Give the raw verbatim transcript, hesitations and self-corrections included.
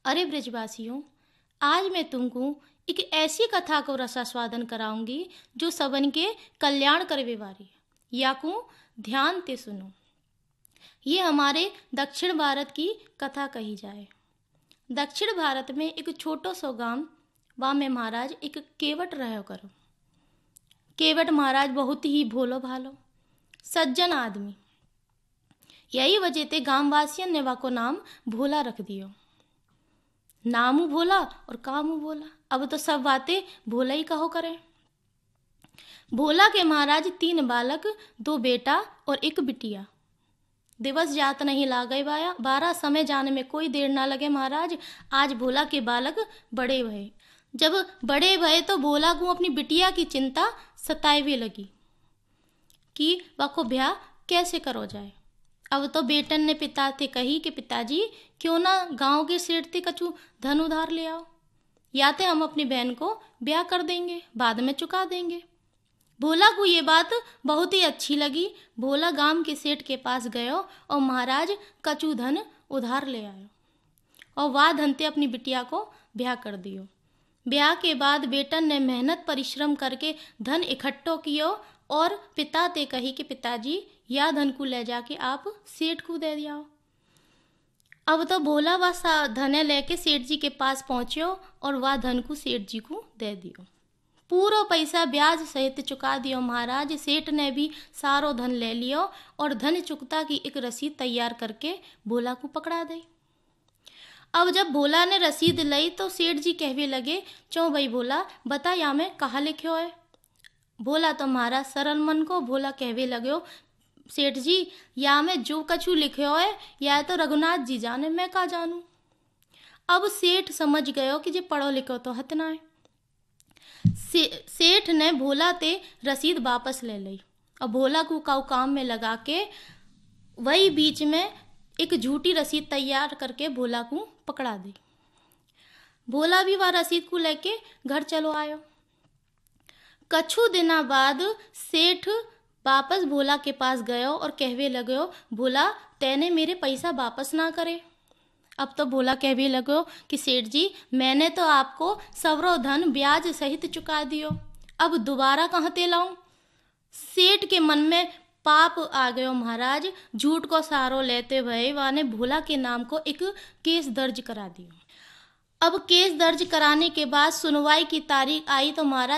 अरे ब्रजवासियों, आज मैं तुमको एक ऐसी कथा को रसास्वादन कराऊंगी जो सबन के कल्याण करवे वाली है। याकू ध्यान ते सुनो। ये हमारे दक्षिण भारत की कथा कही जाए। दक्षिण भारत में एक छोटो सो गांव वहाँ में महाराज एक केवट रहो करो। केवट महाराज बहुत ही भोलो भालो सज्जन आदमी। यही वजह ते गांव वासियन ने वाको नाम भोला रख दियो। नामू भोला और कामू भोला। अब तो सब बातें भोला ही कहो करे। भोला के महाराज तीन बालक, दो बेटा और एक बिटिया। दिवस जात नहीं लागे बाया बारह समय जाने में कोई देर ना लगे महाराज। आज भोला के बालक बड़े भये। जब बड़े भये तो भोला को अपनी बिटिया की चिंता सताएवे लगी कि वाको ब्याह कैसे करो जाए। अब तो बेटन ने पिता थे कही कि पिताजी क्यों ना गांव के सेठ ते कछु धन उधार ले आओ, या ते हम अपनी बहन को ब्याह कर देंगे, बाद में चुका देंगे। भोला को ये बात बहुत ही अच्छी लगी। भोला गांव के सेठ के पास गयो और महाराज कछु धन उधार ले आयो और वह धन ते अपनी बिटिया को ब्याह कर दियो। ब्याह के बाद बेटन ने मेहनत परिश्रम करके धन इकट्ठो कियो और पिता ते कही कि पिताजी या धन को ले जाके आप सेठ को दे दिया। अब तो भोला वह धन लेके सेठ जी के पास पहुंचो और वह धन को सेठ जी को दे दियो। पूरा पैसा ब्याज सहित चुका दियो महाराज। सेठ ने भी सारो धन ले लियो और धन चुकता की एक रसीद तैयार करके भोला को पकड़ा दे। अब जब भोला ने रसीद ली तो सेठ जी कहवे लगे, चो भाई भोला बता या में कहा लिखो है। भोला तो महाराज सरल मन को भोला कहवे लगे, सेठ जी या में जो कछु लिखो है या तो रघुनाथ जी जाने, मैं का जानू। अब सेठ समझ गयो कि जे पढ़ो लिखो तो हतना है। से, सेठ ने भोला ते रसीद वापस ले ली और भोला को काउ काम में लगा के वही बीच में एक झूठी रसीद तैयार करके भोला को पकड़ा दी। भोला भी वह रसीद को लेके घर चलो आयो। कछु दिना बाद सेठ वापस भोला के पास गयो और कहवे लगो, भोला तेने मेरे पैसा वापस ना करे। अब तो भोला कहवे लगो कि सेठ जी मैंने तो आपको सवरो धन ब्याज सहित चुका दियो, अब दोबारा कहाँ ते लाऊं। सेठ के मन में पाप आ गयो महाराज। झूठ को सहारो लेते हुए वाने भोला के नाम को एक केस दर्ज करा दियो। अब केस दर्ज कराने के बाद सुनवाई की तारीख आई तो महाराज